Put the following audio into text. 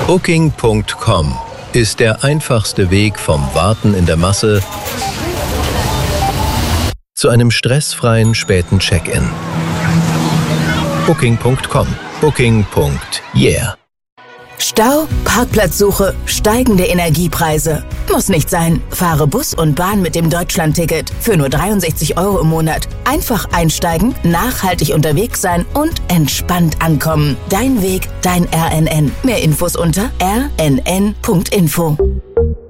Booking.com ist der einfachste Weg vom Warten in der Masse zu einem stressfreien späten Check-in. Booking.com. Booking.yeah. Stau, Parkplatzsuche, steigende Energiepreise. Muss nicht sein. Fahre Bus und Bahn mit dem Deutschlandticket für nur 63 € im Monat. Einfach einsteigen, nachhaltig unterwegs sein und entspannt ankommen. Dein Weg, dein RNN. Mehr Infos unter rnn.info.